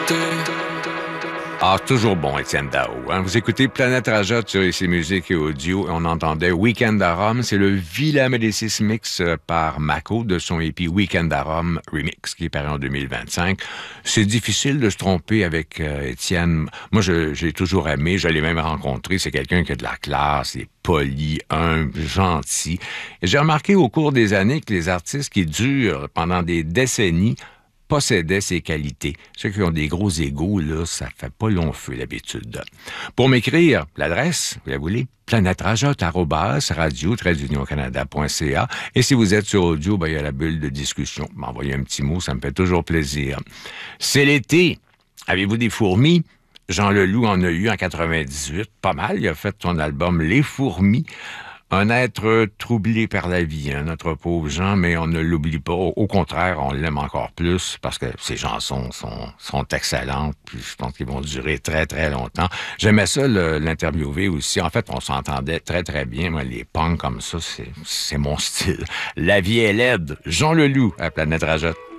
Ah, toujours bon, Étienne Dao. Hein? Vous écoutez Planète Rajot sur ici Musique et Audio. On entendait Weekend à Rome. C'est le Villa Médicis mix par Mako de son EP Weekend à Rome Remix qui est paru en 2025. C'est difficile de se tromper avec Étienne. Moi, j'ai toujours aimé. Je l'ai même rencontré. C'est quelqu'un qui a de la classe, est poli, humble, gentil. Et j'ai remarqué au cours des années que les artistes qui durent pendant des décennies possédaient ses qualités. Ceux qui ont des gros égos, là, ça fait pas long feu d'habitude. Pour m'écrire, l'adresse, vous la voulez? planèterajot@radio-canada.ca. Et si vous êtes sur audio, ben, il y a la bulle de discussion. M'envoyez un petit mot, ça me fait toujours plaisir. C'est l'été. Avez-vous des fourmis? Jean Leloup en a eu en 98, pas mal. Il a fait son album Les Fourmis. Un être troublé par la vie, hein, notre pauvre Jean, mais on ne l'oublie pas. Au contraire, on l'aime encore plus parce que ses chansons sont excellentes, puis je pense qu'ils vont durer très, très longtemps. J'aimais ça l'interviewer aussi. En fait, on s'entendait très, très bien. Moi, les punks comme ça, c'est mon style. La vie est laide. Jean Leloup à Planète Rajot.